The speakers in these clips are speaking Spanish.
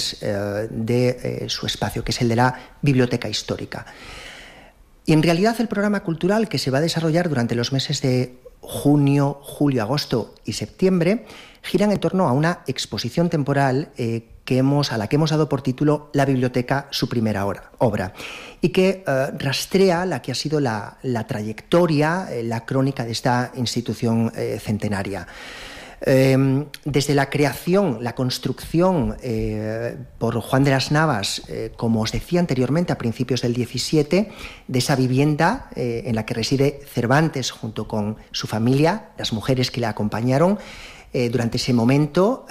pilares de su espacio, que es el de la Biblioteca Histórica. Y en realidad el programa cultural, que se va a desarrollar durante los meses de junio, julio, agosto y septiembre, giran en torno a una exposición temporal a la que hemos dado por título La Biblioteca, su primera obra, y que rastrea la que ha sido la trayectoria, la crónica de esta institución centenaria. Desde la creación, la construcción por Juan de las Navas, como os decía anteriormente, a principios del 17, de esa vivienda en la que reside Cervantes junto con su familia, las mujeres que le acompañaron durante ese momento,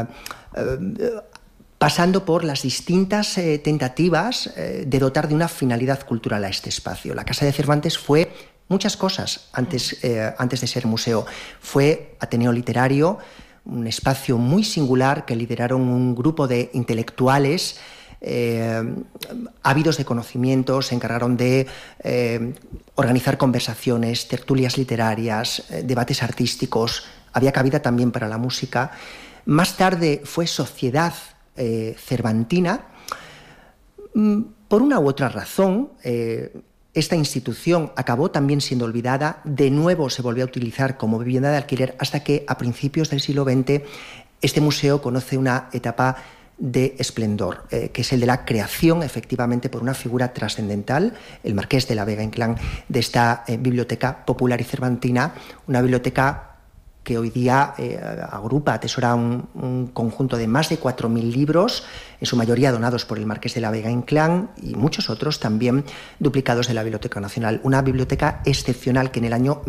pasando por las distintas tentativas de dotar de una finalidad cultural a este espacio. La Casa de Cervantes fue muchas cosas antes de ser museo. Fue Ateneo Literario, un espacio muy singular que lideraron un grupo de intelectuales ávidos de conocimiento. Se encargaron de organizar conversaciones, tertulias literarias, debates artísticos. Había cabida también para la música. Más tarde fue Sociedad Cervantina. Por una u otra razón, esta institución acabó también siendo olvidada. De nuevo se volvió a utilizar como vivienda de alquiler hasta que a principios del siglo XX este museo conoce una etapa de esplendor, que es el de la creación, efectivamente, por una figura trascendental, el marqués de la Vega Inclán, de esta biblioteca popular y cervantina, una biblioteca que hoy día atesora un conjunto de más de 4.000 libros, en su mayoría donados por el marqués de la Vega Inclán y muchos otros también duplicados de la Biblioteca Nacional. Una biblioteca excepcional que en el año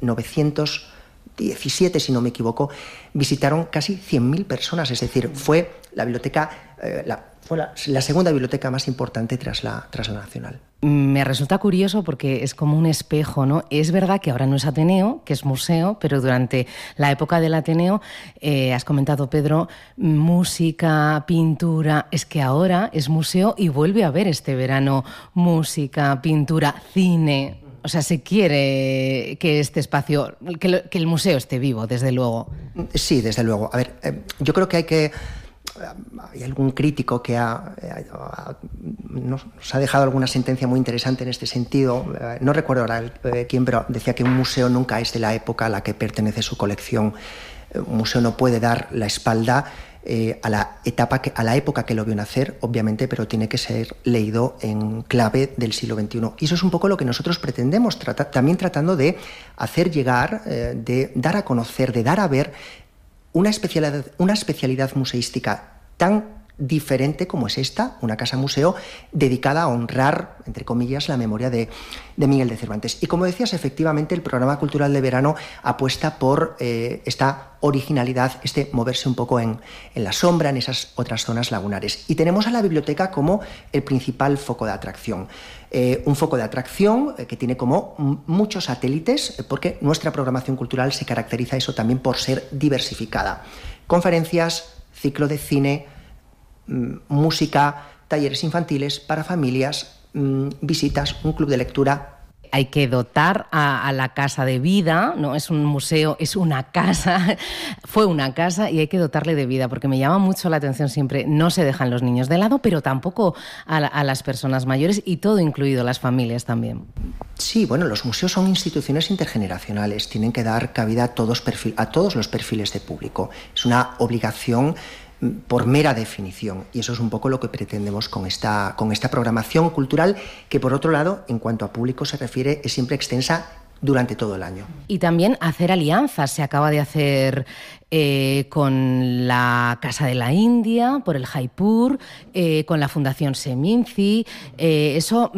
1917, si no me equivoco, visitaron casi 100.000 personas, es decir, fue la biblioteca, fue la segunda biblioteca más importante tras la Nacional. Me resulta curioso porque es como un espejo, ¿no? Es verdad que ahora no es Ateneo, que es museo, pero durante la época del Ateneo, has comentado, Pedro, música, pintura. Es que ahora es museo y vuelve a haber este verano música, pintura, cine. O sea, se quiere que este espacio, que el museo esté vivo, desde luego. Sí, desde luego. A ver, yo creo que hay algún crítico que nos ha dejado alguna sentencia muy interesante en este sentido. No recuerdo ahora quién, pero decía que un museo nunca es de la época a la que pertenece su colección. Un museo no puede dar la espalda a la época que lo vio nacer, obviamente, pero tiene que ser leído en clave del siglo XXI. Y eso es un poco lo que nosotros pretendemos, también tratando de hacer llegar, de dar a conocer, de dar a ver una especialidad museística tan diferente como es esta, una casa museo dedicada a honrar, entre comillas, la memoria de Miguel de Cervantes. Y como decías, efectivamente, el programa cultural de verano apuesta por esta originalidad, moverse un poco en la sombra, en esas otras zonas lagunares. Y tenemos a la biblioteca como el principal foco de atracción. Un foco de atracción que tiene como muchos satélites, porque nuestra programación cultural se caracteriza eso también por ser diversificada. Conferencias, ciclo de cine, música, talleres infantiles para familias, visitas, un club de lectura. Hay que dotar a la casa de vida, no es un museo, es una casa, fue una casa y hay que dotarle de vida, porque me llama mucho la atención siempre, no se dejan los niños de lado, pero tampoco a las personas mayores y todo incluido, las familias también. Sí, bueno, los museos son instituciones intergeneracionales, tienen que dar cabida a todos los perfiles de público. Es una obligación por mera definición, y eso es un poco lo que pretendemos con esta programación cultural, que por otro lado, en cuanto a público se refiere, es siempre extensa durante todo el año. Y también hacer alianzas, se acaba de hacer con la Casa de la India, por el Jaipur, con la Fundación Seminci, eso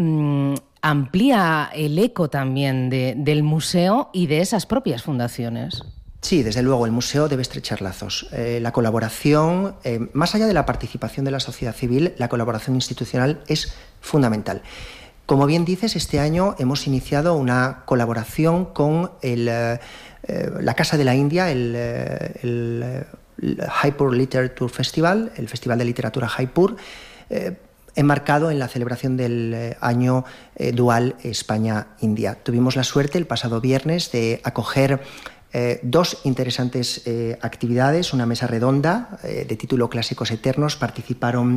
amplía el eco también del museo y de esas propias fundaciones. Sí, desde luego, el museo debe estrechar lazos. La colaboración, más allá de la participación de la sociedad civil, la colaboración institucional es fundamental. Como bien dices, este año hemos iniciado una colaboración con la Casa de la India, el Jaipur Literature Festival, el Festival de Literatura Jaipur, enmarcado en la celebración del año dual España-India. Tuvimos la suerte el pasado viernes de acoger dos interesantes actividades, una mesa redonda de título Clásicos Eternos. Participaron